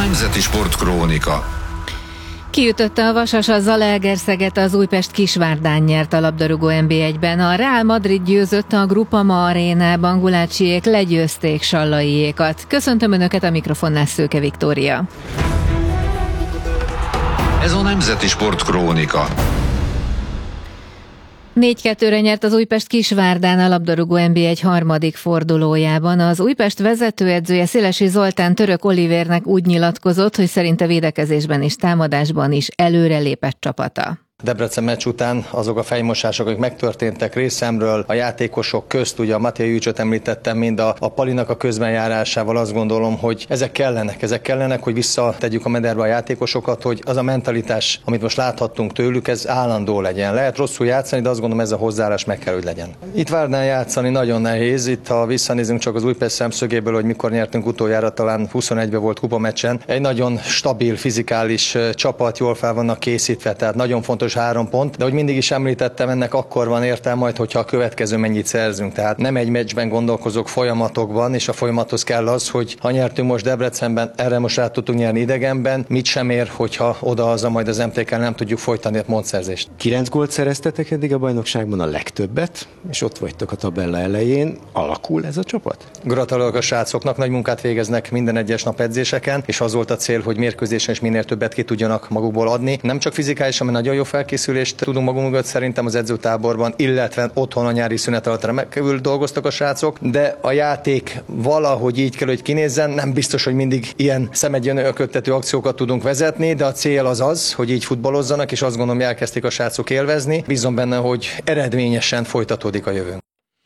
Nemzeti Sportkrónika. Kiütötte a Vasas a Zalaegerszeget, az Újpest Kisvárdán nyert a labdarúgó NB1-ben. A Real Madrid győzött, a Groupama arénában Gulácsiék legyőzték Sallaiékat. Köszöntöm Önöket, a mikrofonnál Szőke Viktória. Ez a Nemzeti Sportkrónika. 4-2-re nyert az Újpest Kisvárdán a labdarúgó NB1 harmadik fordulójában. Az Újpest vezetőedzője, Szélesi Zoltán Török Olivérnek úgy nyilatkozott, hogy szerinte védekezésben és támadásban is előrelépett csapata. Debrecen meccs után azok a fejmosások, amik megtörténtek részemről, a játékosok közt, ugye a Matej Jújcsot említettem, mind a Palinak a közbenjárásával, azt gondolom, hogy ezek kellenek, hogy visszategyük a mederbe a játékosokat, hogy az a mentalitás, amit most láthattunk tőlük, ez állandó legyen. Lehet rosszul játszani, de azt gondolom, ez a hozzáállás meg kell, hogy legyen. Itt Várdán játszani nagyon nehéz, itt ha visszanézünk csak az Újpest szemszögéből, hogy mikor nyertünk utoljára, talán 21-ben volt kupameccsen. Egy nagyon stabil, fizikális csapat, jól fel vannak készítve, tehát nagyon fontos 3 pont, de hogy mindig is említettem, ennek akkor van értelme majd, hogyha a következő mennyit szerzünk. Tehát nem egy meccsben gondolkozok, folyamatokban, és a folyamathoz kell az, hogy ha nyertünk most Debrecenben, erre most rá tudtunk nyerni idegenben, mit sem ér, hogyha odahaza majd az MTK-n nem tudjuk folytani a pontszerzést. 9 gólt szereztetek eddig a bajnokságban, a legtöbbet, és ott vagytok a tabella elején. Alakul ez a csapat? Gratulálok a srácoknak, nagy munkát végeznek minden egyes nap edzéseken, és az volt a cél, hogy mérkőzésen is minél többet ki tudjanak magukból adni. Nem csak fizikálisan, mert nagyon jó felkészülést tudunk magunk mögött szerintem az edzőtáborban, illetve otthon a nyári szünet alatt remekül dolgoztak a srácok, de a játék valahogy így kell, hogy kinézzen, nem biztos, hogy mindig ilyen szemegyenölködtető akciókat tudunk vezetni, de a cél az, hogy így futballozzanak, és azt gondolom, elkezdték a srácok élvezni. Bízom benne, hogy eredményesen folytatódik a jövőnk.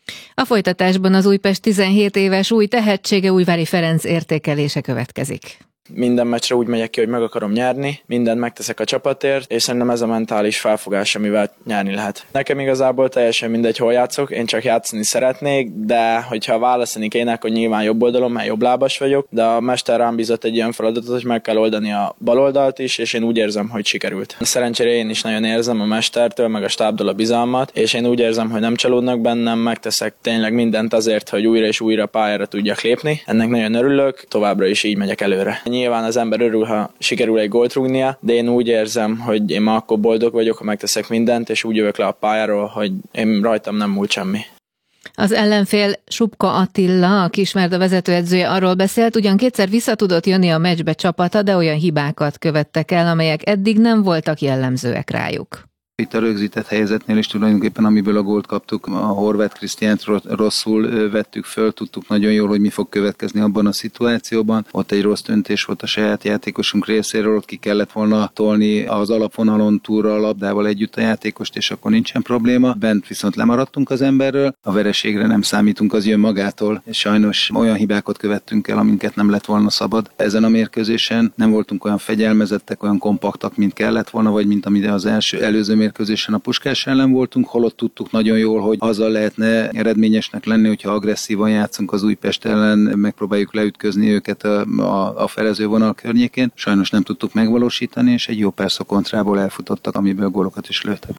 A folytatásban az Újpest 17 éves új tehetsége, Újvári Ferenc értékelése következik. Minden meccsre úgy megyek ki, hogy meg akarom nyerni, mindent megteszek a csapatért, és szerintem ez a mentális felfogás, amivel nyerni lehet. Nekem igazából teljesen mindegy, hol játszok, én csak játszani szeretnék, de hogyha választani kéne, akkor nyilván jobb oldalon, mert jobblábas vagyok, de a mester rám bízott egy ilyen feladatot, hogy meg kell oldani a bal oldalt is, és én úgy érzem, hogy sikerült. Szerencsére én is nagyon érzem a mestertől, meg a stábtól a bizalmat, és én úgy érzem, hogy nem csalódnak bennem, megteszek tényleg mindent azért, hogy újra és újra pályára tudjak lépni. Ennek nagyon örülök, továbbra is így megyek előre. Nyilván az ember örül, ha sikerül egy gólt rúgnia, de én úgy érzem, hogy én ma akkor boldog vagyok, ha megteszek mindent, és úgy jövök le a pályáról, hogy én rajtam nem múlt semmi. Az ellenfél Subka Attila, a Kisvárda vezetőedzője arról beszélt, ugyan kétszer vissza tudott jönni a meccsbe csapata, de olyan hibákat követtek el, amelyek eddig nem voltak jellemzőek rájuk. Itt a rögzített helyzetnél is tulajdonképpen, amiből a gólt kaptuk, a Horváth Krisztiánt rosszul vettük föl, tudtuk nagyon jól, hogy mi fog következni abban a szituációban. Ott egy rossz döntés volt a saját játékosunk részéről, ott ki kellett volna tolni az alapvonalon túlra a labdával együtt a játékost, és akkor nincsen probléma. Bent viszont lemaradtunk az emberről, a vereségre nem számítunk, az jön magától, és sajnos olyan hibákat követtünk el, amiket nem lett volna szabad. Ezen a mérkőzésen nem voltunk olyan fegyelmezettek, olyan kompaktak, mint kellett volna, vagy mint amire az előző mérkőzésen a Puskás ellen voltunk, holott tudtuk nagyon jól, hogy azzal lehetne eredményesnek lenni, hogyha agresszívan játszunk az Újpest ellen, megpróbáljuk leütközni őket a felező vonal környékén. Sajnos nem tudtuk megvalósítani, és egy jó pár kontrából elfutottak, amiből gólokat is lőttek.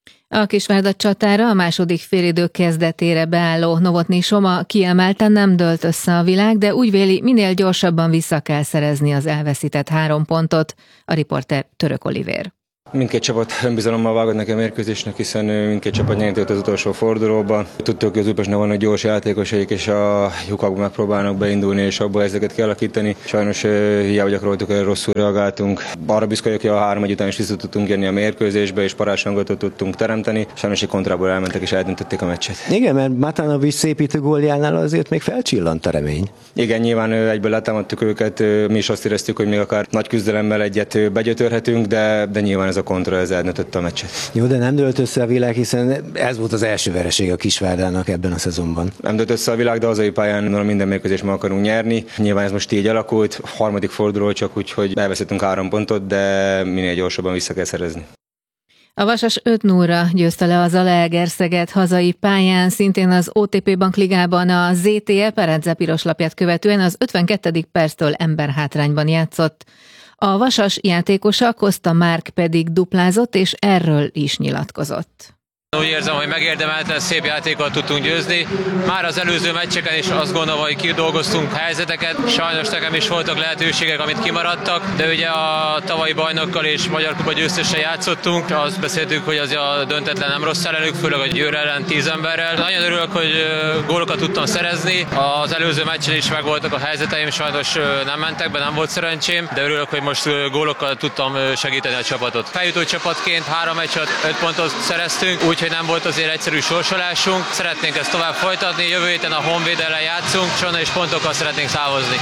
A Kisvárda csatára a második félidő kezdetére beálló Novotny Soma kiemelten nem dőlt össze a világ, de úgy véli, minél gyorsabban vissza kell szerezni az elveszített 3 pontot. A riporter Török Olivér. Mindkét csapat önbizalommal vágott neki a mérkőzésnek, hiszen mindkét csapat nyert az utolsó fordulóban. Tudtuk, hogy az Újpestnek vannak gyors játékosaik, és a lyukakba megpróbálnak beindulni, és abból ezeket kialakítani. Sajnos hiába gyakoroltuk, rosszul reagáltunk. Arra büszke vagyok, hogy a 3 után is vissza tudtunk jönni a mérkőzésbe, és parázshangot tudtunk teremteni. Sajnos egy kontrából elmentek, és eldöntötték a meccset. Igen, mert Matanovics szépítő góljánál azért még felcsillant a remény. Igen, nyilván egyből letámadtuk őket, mi is azt éreztük, hogy még akár nagy küzdelemmel egyet begyötörhetünk, de nyilván ez a kontra, ez eldöntötte a meccset. Jó, de nem dőlt össze a világ, hiszen ez volt az első vereség a Kisvárdának ebben a szezonban. Nem dőlt össze a világ, de hazai pályán minden mérkőzést meg akarunk nyerni. Nyilván ez most így alakult, harmadik forduló csak úgy, hogy elvesztettünk 3 pontot, de minél gyorsabban vissza kell szerezni. A Vasas 5-0-ra győzte le a Zalaegerszeget hazai pályán, szintén az OTP Bankligában a ZTE Perezze piroslapját követően az 52. perctől emberhátrányban játszott. A Vasas játékosa Costa Márk pedig duplázott, és erről is nyilatkozott. Úgy érzem, hogy megérdemelten szép játékkal tudtunk győzni. Már az előző meccseken is azt gondolom, hogy kidolgoztunk helyzeteket. Sajnos nekem is voltak lehetőségek, amit kimaradtak, de ugye a tavalyi bajnokkal és Magyar Kupa győztessel játszottunk. Azt beszéltük, hogy az a döntetlen nem rossz ellenük, főleg a Győr ellen 10 emberrel. Nagyon örülök, hogy gólokat tudtam szerezni. Az előző meccsen is megvoltak a helyzeteim, sajnos nem mentek be, nem volt szerencsém, de örülök, hogy most gólokkal tudtam segíteni a csapatot. Feljutó csapatként 3 meccs 5 pontot szereztünk, úgyhogy nem volt azért egyszerű sorsolásunk. Szeretnénk ezt tovább folytatni, jövő héten a Honvéd ellen játszunk, és onnan is pontokkal szeretnénk távozni.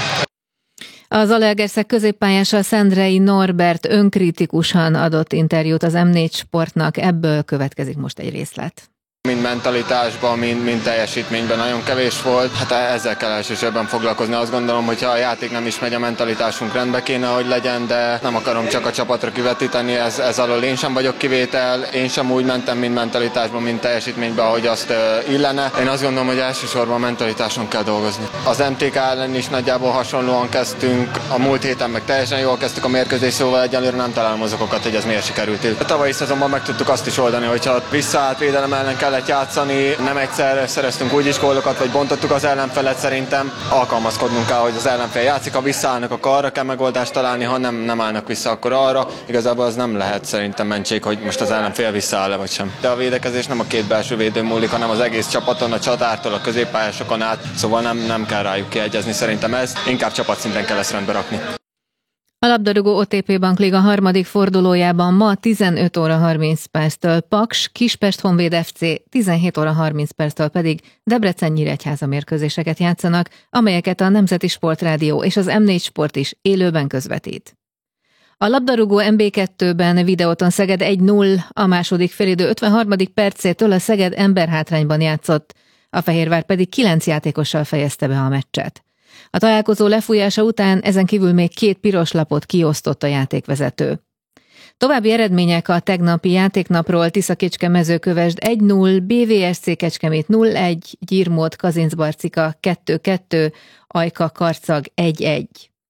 A Zalaegerszeg középpályása Szendrei Norbert önkritikusan adott interjút az M4 Sportnak, ebből következik most egy részlet. Mind mentalitásban, mind teljesítményben nagyon kevés volt. Hát ezzel kell elsősorban foglalkozni. Azt gondolom, hogy ha a játék nem is megy, a mentalitásunk rendbe kéne, hogy legyen, de nem akarom csak a csapatra kivetíteni, ez alól én sem vagyok kivétel. Én sem úgy mentem, mind mentalitásban, mind teljesítményben, ahogy azt illene. Én azt gondolom, hogy elsősorban a mentalitáson kell dolgozni. Az MTK ellen is nagyjából hasonlóan kezdtünk, a múlt héten meg teljesen jól kezdtük a mérkőzést, szóval egyelőre nem találom az okokat, hogy ez miért sikerült. A tavalyi szezonban meg tudtuk azt is oldani, hogyha visszaállt védelem ellen kellett játszani, nem egyszer szereztünk úgy is gólokat, vagy bontottuk az ellenfelet, szerintem alkalmazkodnunk kell, hogy az ellenfél játszik, ha visszaállnak, akkor arra kell megoldást találni, ha nem állnak vissza, akkor arra. Igazából az nem lehet szerintem mentség, hogy most az ellenfél visszaáll-e vagy sem. De a védekezés nem a két belső védő múlik, hanem az egész csapaton, a csatártól a középpályásokon át, szóval nem kell rájuk kiegyezni szerintem ezt, inkább csapatszinten kell ezt rendbe rakni. A labdarúgó OTP Bankliga harmadik fordulójában ma 15 óra 30 perctől Paks, Kispest Honvéd FC, 17 óra 30 perctől pedig Debrecen-Nyíregyháza mérkőzéseket játszanak, amelyeket a Nemzeti Sportrádió és az M4 Sport is élőben közvetít. A labdarúgó MB2-ben Videóton Szeged 1-0, a második félidő 53. percétől a Szeged emberhátrányban játszott, a Fehérvár pedig 9 játékossal fejezte be a meccset. A találkozó lefújása után ezen kívül még 2 piros lapot kiosztott a játékvezető. További eredmények a tegnapi játéknapról: Tisza-Kécske Mezőkövesd 1-0, BVSC Kecskemét 0-1, Gyirmót Kazincbarcika 2-2, Ajka Karcag 1-1.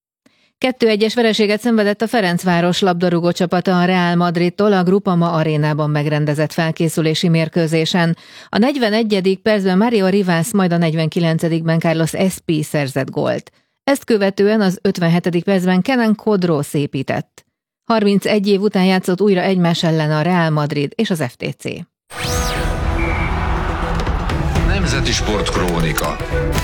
2-1-es vereséget szenvedett a Ferencváros labdarúgó csapata a Real Madridtól a Groupama arénában megrendezett felkészülési mérkőzésen. A 41. percben Mario Rivas, majd a 49-ben Carlos Espi szerzett gólt. Ezt követően az 57. percben Kenan Kodró szépített. 31 év után játszott újra egymás ellen a Real Madrid és az FTC. Nemzeti Sportkrónika.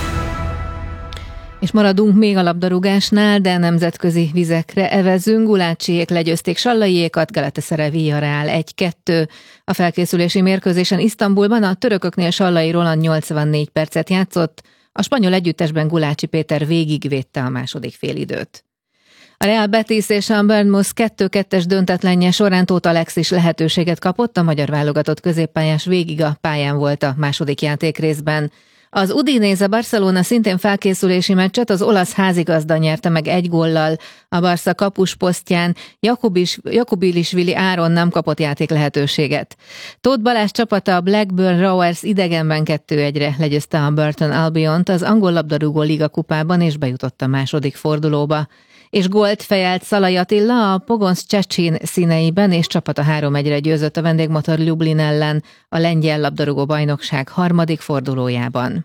És maradunk még a labdarúgásnál, de nemzetközi vizekre evezünk. Gulácsiék legyőzték Sallaiékat, Galatasaray Villarreal 1-2. A felkészülési mérkőzésen Isztambulban a törököknél Sallai Roland 84 percet játszott, a spanyol együttesben Gulácsi Péter végigvédte a második félidőt. A Real Betis és a Bournemouth 2-2-es döntetlenje során Tóth Alexis lehetőséget kapott, a magyar válogatott középpályás végig a pályán volt a második játékrészben. Az Udinese Barcelona szintén felkészülési meccset az olasz házigazda nyerte meg 1 góllal. A Barca kapusposztján Jakubilisvili Áron nem kapott játék lehetőséget. Tóth Balázs csapata a Blackburn Rovers idegenben 2-1-re legyőzte a Burton Albiont az angol labdarúgó liga kupában, és bejutott a második fordulóba. És gólt fejelt Szalai Attila a Pogoń Szczecin színeiben, és csapata 3-1-re győzött a Vendégmotor Lublin ellen a lengyel labdarúgó bajnokság harmadik fordulójában.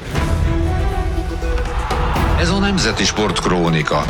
Ez a Nemzeti Sportkrónika.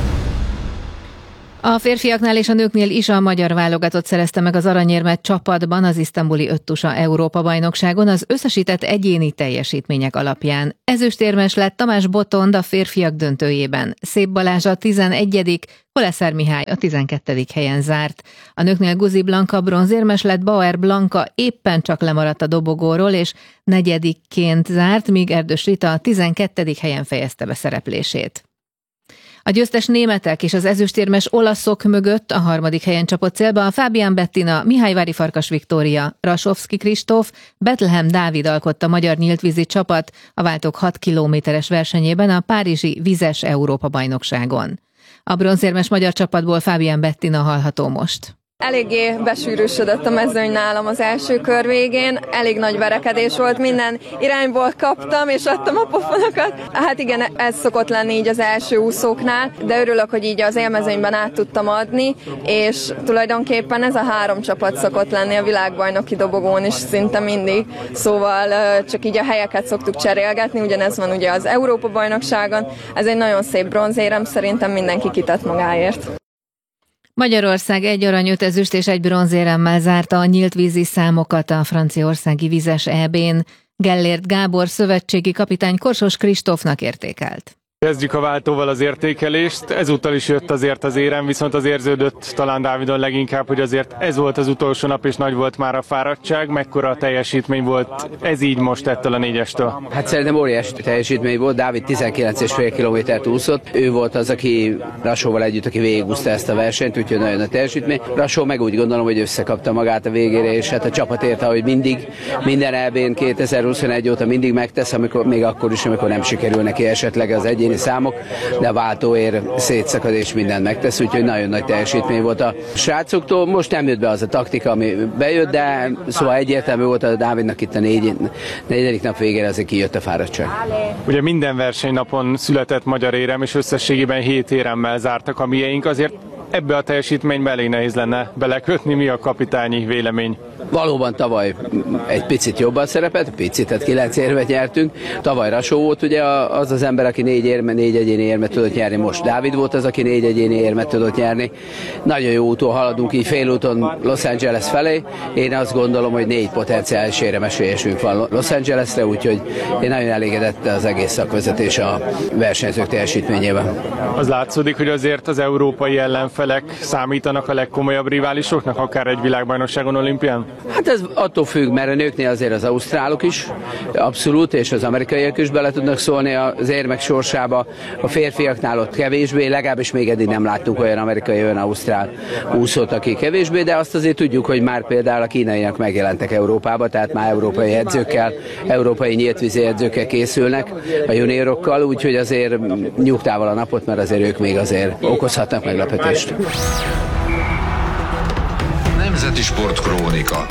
A férfiaknál és a nőknél is a magyar válogatott szerezte meg az aranyérmet csapatban az isztambuli Öttusa Európa-bajnokságon az összesített egyéni teljesítmények alapján. Ezüstérmes lett Tamás Botond a férfiak döntőjében. Szép Balázs a 11., Koleszár Mihály a 12. helyen zárt. A nőknél Guzi Blanka bronzérmes lett, Bauer Blanka éppen csak lemaradt a dobogóról, és 4-ként zárt, míg Erdős Rita a 12. helyen fejezte be szereplését. A győztes németek és az ezüstérmes olaszok mögött a harmadik helyen csapott célba a Fábián Bettina, Mihályvári Farkas Viktória, Rasovszki Kristóf, Betlehem Dávid alkotta magyar nyíltvízi csapat a váltók 6 kilométeres versenyében a párizsi vizes Európa-bajnokságon. A bronzérmes magyar csapatból Fábián Bettina hallható most. Eléggé besűrűsödött a mezőny nálam az első kör végén, elég nagy verekedés volt, minden irányból kaptam és adtam a pofonokat. Hát igen, ez szokott lenni így az első úszóknál, de örülök, hogy így az élmezőnyben át tudtam adni, és tulajdonképpen ez a 3 csapat szokott lenni a világbajnoki dobogón is szinte mindig, szóval csak így a helyeket szoktuk cserélgetni, ugyanez van ugye az Európa-bajnokságon, ez egy nagyon szép bronzérem, szerintem mindenki kitett magáért. Magyarország 1 arany, 5 ezüst és 1 bronzéremmel zárta a nyílt vízi számokat a franciaországi vizes EB-n. Gellért Gábor szövetségi kapitány Korsos Kristófnak értékelt. Kezdjük a váltóval az értékelést, ezúttal is jött azért az érem, viszont az érződött talán Dávidon leginkább, hogy azért ez volt az utolsó nap, és nagy volt már a fáradtság. Mekkora a teljesítmény volt ez így most ettől a 4-estől? Hát szerintem óriási teljesítmény volt, Dávid 19,5 kilométert úszott, ő volt az, aki Rasóval együtt, aki végigúszta ezt a versenyt, úgyhogy nagyon a teljesítmény. Rasó meg úgy gondolom, hogy összekapta magát a végére, és hát a csapat érte, hogy mindig, minden EB-n 2021 óta mindig megtesz, amikor, még akkor is, amikor nem sikerül neki esetleg az egyéni számok, de a váltóér szétszakad és mindent megtesz, úgyhogy nagyon nagy teljesítmény volt a srácoktól. Most nem jött be az a taktika, ami bejött, de szóval egyértelmű volt a Dávidnak itt a 4. nap végére azért kijött a fáradtság. Ugye minden versenynapon született magyar érem, és összességében 7 éremmel zártak a mieink, azért ebbe a teljesítménybe elég nehéz lenne belekötni. Mi a kapitányi vélemény? Valóban tavaly egy picit jobban szerepelt, tehát 9 érmet nyertünk. Tavaly Rasó volt ugye az az ember, aki 4 egyéni érmet tudott nyerni. Most Dávid volt az, aki 4 egyéni érmet tudott nyerni. Nagyon jó úton haladunk, így félúton Los Angeles felé. Én azt gondolom, hogy 4 potenciális éremesélyesünk van Los Angelesre, úgyhogy én nagyon elégedett az egész szakvezetés a versenyzők teljesítményében. Az látszódik, hogy azért az európai ellenfelek számítanak a legkomolyabb riválisoknak, akár egy világbajnokságon, olimpián? Hát ez attól függ, mert a nőknél azért az ausztrálok is abszolút, és az amerikaiak is bele tudnak szólni az érmek sorsába. A férfiaknál ott kevésbé, legalábbis még eddig nem láttunk olyan amerikai, olyan ausztrál úszót, aki kevésbé, de azt azért tudjuk, hogy már például a kínaiak megjelentek Európába, tehát már európai edzőkkel, európai nyíltvízi edzőkkel készülnek, a juniorokkal, úgyhogy azért nyugtával a napot, mert azért ők még azért okozhatnak meglepetést. Nemzeti Sportkrónika.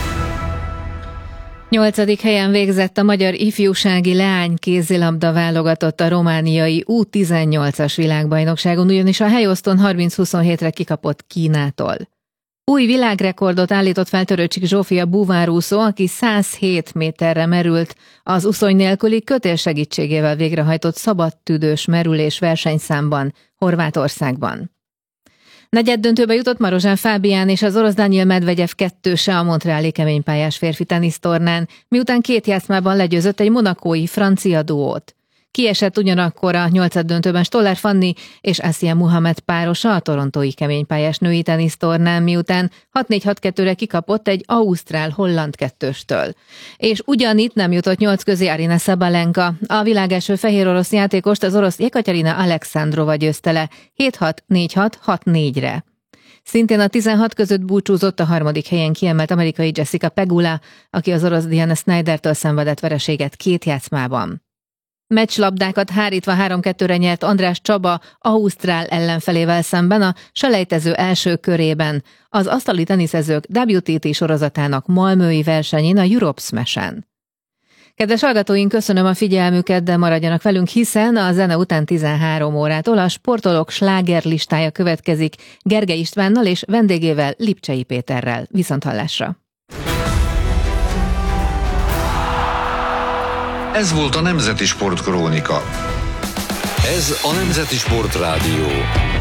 8. helyen végzett a magyar ifjúsági leány kézilabda válogatott a romániai U18-as világbajnokságon, ugyanis a helyoszton 30-27-re kikapott Kínától. Új világrekordot állított fel Törőcsik Zsófia búvárúszó, aki 107 méterre merült az uszony nélküli kötél segítségével végrehajtott szabadtüdős merülés versenyszámban Horvátországban. Negyeddöntőbe jutott Marozsán Fábián és az orosz Daniil Medvegyev kettőse a montreali keménypályás férfi tenisztornán, miután 2 játszmában legyőzött egy monakói francia duót. Kiesett ugyanakkor a 8. döntőben Stoller Fanni és Asia Muhammad párosa a torontói keménypályás női tenisztornán, miután 6-4-6-2-re kikapott egy ausztrál-holland kettőstől. És ugyanitt nem jutott 8 közé Aryna Sabalenka. A világ első fehér orosz játékost az orosz Jekaterina Alexandrova győzte le 7-6, 4-6, 6-4-re. Szintén a 16 között búcsúzott a 3. helyen kiemelt amerikai Jessica Pegula, aki az orosz Diana Snydertől szenvedett vereséget 2 játszmában. Meccslabdákat hárítva 3-2-re nyert András Csaba ausztrál ellenfelével szemben a selejtező első körében, az asztali teniszezők WTT sorozatának malmöi versenyén, a Europe Smash-en. Kedves hallgatóink, köszönöm a figyelmüket, de maradjanak velünk, hiszen a zene után 13 órától a sportolók slágerlistája következik Gergely Istvánnal és vendégével, Lipcsei Péterrel. Viszonthallásra! Ez volt a Nemzeti Sportkrónika. Ez a Nemzeti Sportrádió.